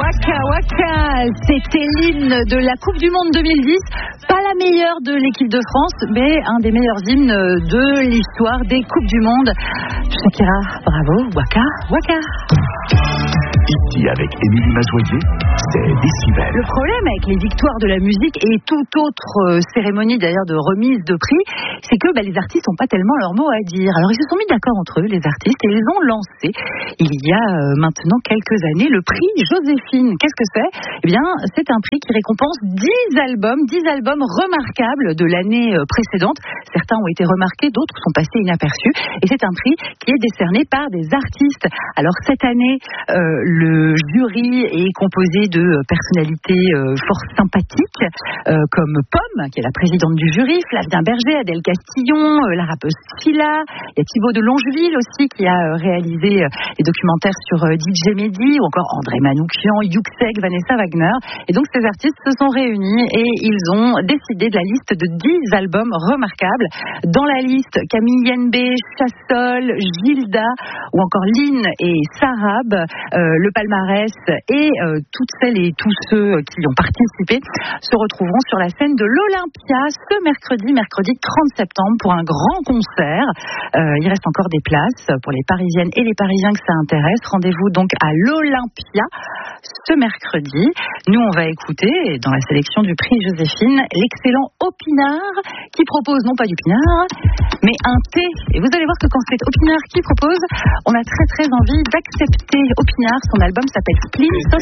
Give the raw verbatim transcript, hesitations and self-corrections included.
Waka Waka, c'était l'hymne de la Coupe du Monde deux mille dix. Pas la meilleure de l'équipe de France, mais un des meilleurs hymnes de l'histoire des Coupes du Monde. Shakira, bravo, Waka Waka. Ici, avec Émilie Mazoyer, c'est Décibel. Le problème avec les victoires de la musique et toute autre euh, cérémonie d'ailleurs de remise de prix, c'est que bah, les artistes n'ont pas tellement leur mot à dire. Alors ils se sont mis d'accord entre eux, les artistes, et ils ont lancé, il y a euh, maintenant quelques années, le prix Joséphine. Qu'est-ce que c'est ? Eh bien, c'est un prix qui récompense dix albums, dix albums remarquables de l'année euh, précédente. Certains ont été remarqués, d'autres sont passés inaperçus. Et c'est un prix qui est décerné par des artistes. Alors cette année, euh, le jury est composé de personnalités euh, fort sympathiques, euh, comme Pomme, qui est la présidente du jury, Flavien Berger, Adèle Castillon, euh, la rappeuse Scylla, il y a Thibaut de Longeville aussi, qui a euh, réalisé euh, les documentaires sur euh, D J Mehdi, ou encore André Manoukian, Yuxek, Vanessa Wagner. Et donc ces artistes se sont réunis et ils ont décidé de la liste de dix albums remarquables. Dans la liste, Camille Yenbe, Chassol, Gilda, ou encore Lynn et Sarab. Euh, le palmarès et euh, toutes celles et tous ceux qui y ont participé se retrouveront sur la scène de l'Olympia ce mercredi, mercredi trente septembre, pour un grand concert. Euh, il reste encore des places pour les Parisiennes et les Parisiens que ça intéresse. Rendez-vous donc à l'Olympia ce mercredi. Nous, on va écouter, dans la sélection du prix Joséphine, l'excellent Opinard, qui propose, non pas du pinard, mais un thé. Et vous allez voir que quand c'est Opinard qui propose, on a très très envie d'accepter Opinard. Son album s'appelle Spleen.